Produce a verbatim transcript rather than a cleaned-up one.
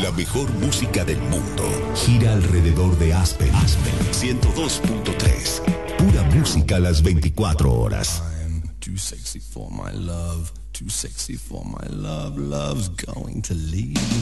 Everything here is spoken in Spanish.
La mejor música del mundo gira alrededor de Aspen. Aspen ciento dos punto tres. Pura música a las veinticuatro horas. I'm too sexy for my love. Too sexy for my love. Love's going to leave.